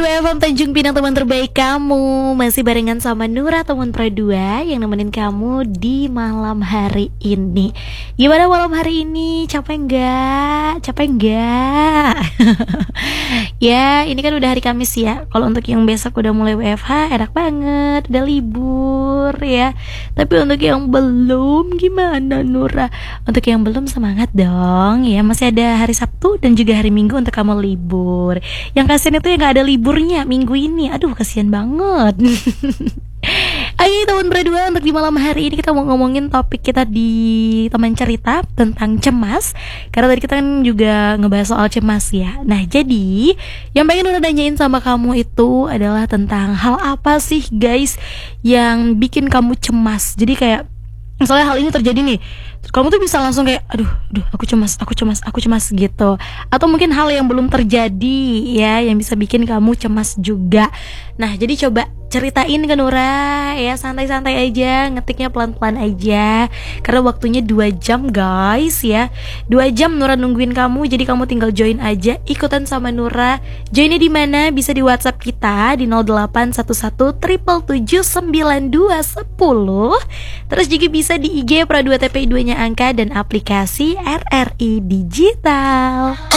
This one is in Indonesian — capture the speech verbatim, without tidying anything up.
dua F M Tanjung Pinang, teman terbaik kamu. Masih barengan sama Nura, teman Pro dua yang nemenin kamu di malam hari ini. Gimana malam hari ini? Capek enggak? Capek enggak? Ya, ini kan udah hari Kamis ya. Kalau untuk yang besok udah mulai W F H, enak banget, udah libur ya. Tapi untuk yang belum, gimana Nura? Untuk yang belum, semangat dong ya. Masih ada hari Sabtu dan juga hari Minggu untuk kamu libur. Yang kasihan itu yang gak ada liburnya minggu ini. Aduh, kasihan banget. Ayo teman berdua, untuk di malam hari ini kita mau ngomongin topik kita di teman cerita tentang cemas. Karena tadi kita kan juga ngebahas soal cemas ya. Nah jadi yang pengen udah nanyain sama kamu itu adalah tentang hal apa sih guys yang bikin kamu cemas. Jadi kayak misalnya hal ini terjadi nih, kamu tuh bisa langsung kayak aduh, aduh aku cemas, aku cemas, aku cemas gitu. Atau mungkin hal yang belum terjadi ya, yang bisa bikin kamu cemas juga. Nah jadi coba ceritain ke Nura ya, santai-santai aja, ngetiknya pelan-pelan aja. Karena waktunya dua jam guys ya. Dua jam Nura nungguin kamu, jadi kamu tinggal join aja, ikutan sama Nura. Joinnya di mana? Bisa di WhatsApp kita di nol delapan satu satu tujuh tujuh tujuh sembilan dua satu nol. Terus juga bisa di I G Pro dua T P I dua nya angka dan aplikasi R R I Digital.